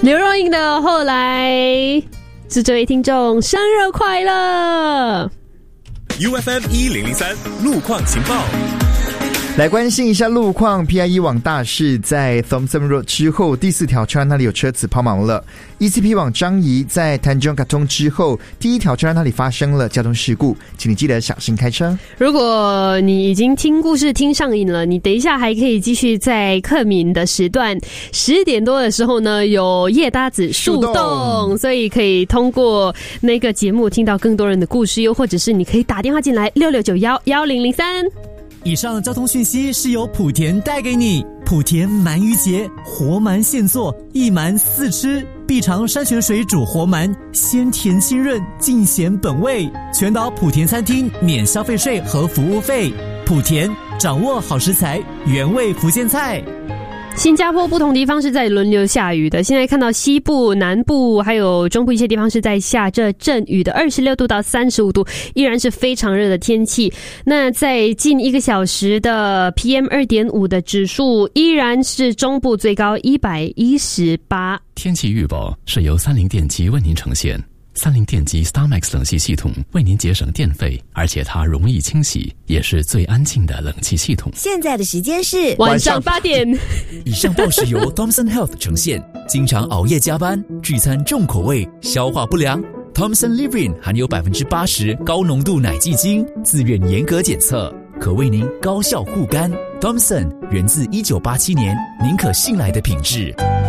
刘若英的后来，祝这位听众生日快乐。 UFM 1003路况情报。 来关心一下路况 ，PIE 往大势在 Thomson Road 之后第4条车站那里有车子抛锚了。ECP 往樟宜在 Tanjong Katong 之后第1条车站那里发生了交通事故，请你记得小心开车。 如果你已经听故事听上瘾了，你等一下还可以继续在克敏的时段10点多的时候呢，有夜搭子树洞，所以可以通过那个节目听到更多人的故事，又或者是你可以打电话进来66911003。 以上交通讯息是由莆田带给你。莆田鳗鱼节，活鳗现做，一鳗4吃，必尝山泉水煮活鳗，鲜甜清润，尽显本味。全岛莆田餐厅免消费税和服务费。莆田掌握好食材，原味福建菜。 新加坡不同地方是在轮流下雨的，现在看到西部、南部还有中部一些地方是在下这阵雨的，26度到35度，依然是非常热的天气。那在近1个小时的 PM2.5 的指数依然是中部最高118。 天气预报是由三菱电机为您呈现。三菱电机 StarMax 冷气系统为您节省电费，而且它容易清洗，也是最安静的冷气系统。 现在的时间是晚上8点。 以上报时由 Thomson Health 呈现。经常熬夜加班、聚餐重口味、消化不良， Thomson Livrin 含有 80% 高浓度奶基精，自愿严格检测，可为您高效护肝。Thomson 源自1987年，您可信赖的品质。